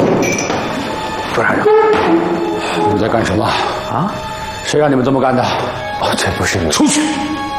副厂长， 你们在干什么？ 啊？ 谁让你们这么干的？ 哦，这不是你出去！